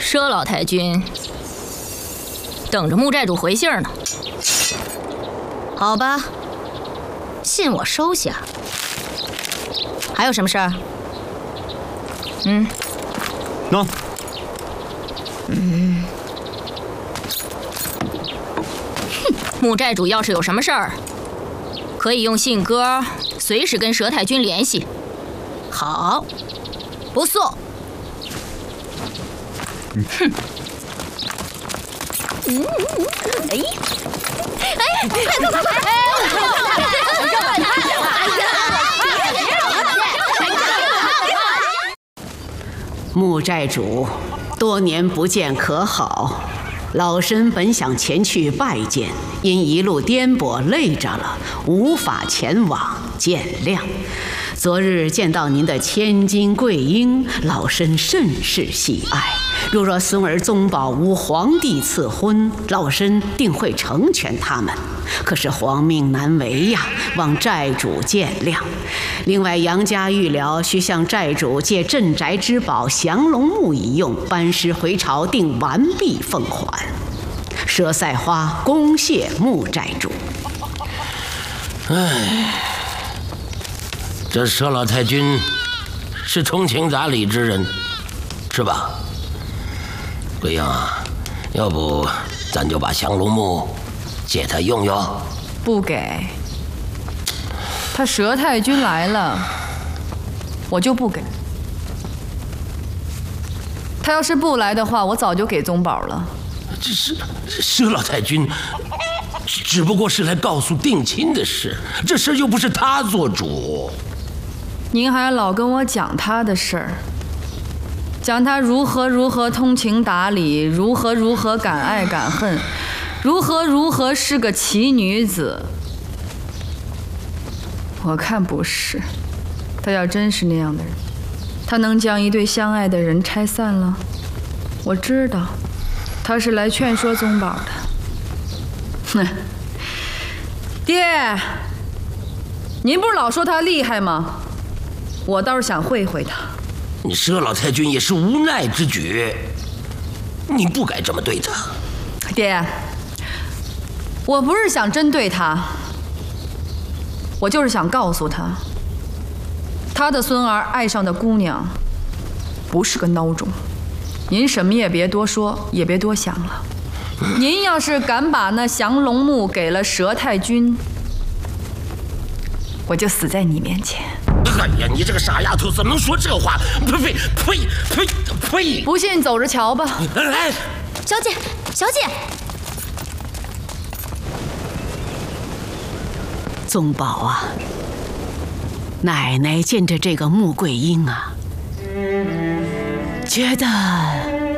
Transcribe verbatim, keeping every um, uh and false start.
佘老太君等着穆寨主回信呢。 好吧，信我收下。还有什么事儿？ 嗯， 喏。 嗯。 哼，穆寨主要是有什么事儿，可以用信鸽随时跟佘太君联系。 好，不送。 嗯、 哼。 嗯，哎，哎，快快快快！ 穆寨主，多年不见可好？老身本想前去拜见，因一路颠簸累着了，无法前往，见谅。昨日见到您的千金贵婴，老身甚是喜爱。若若孙儿宗保无皇帝赐婚，老身定会成全他们。可是皇命难违呀，望寨主见谅。另外，杨家预料需向寨主借镇宅之宝降龙木一用，班师回朝定完毕奉还。佘赛花恭谢穆寨主。 唉，这佘老太君是通情达理之人，是吧？贵英啊，要不咱就把降龙木借他用用。 不给，他佘太君来了，我就不给。他要是不来的话，我早就给宗保了。 这是佘老太君，只不过是来告诉定亲的事，这事又不是他做主。 您还老跟我讲他的事儿，讲他如何如何通情达理，如何如何敢爱敢恨，如何如何是个奇女子。我看不是，他要真是那样的人，他能将一对相爱的人拆散了？我知道，他是来劝说宗保的。哼，爹，您不是老说他厉害吗？我倒是想会会他。 你佘老太君也是无奈之举，你不该这么对他。 爹，我不是想针对他，我就是想告诉他，他的孙儿爱上的姑娘不是个孬种。您什么也别多说，也别多想了。您要是敢把那降龙木给了佘太君，我就死在你面前。 哎呀，你这个傻丫头怎么能说这话？呸呸呸呸呸！ 不信走着瞧吧。 哎， 小姐，小姐， 宗保啊，奶奶见着这个穆桂英啊，觉得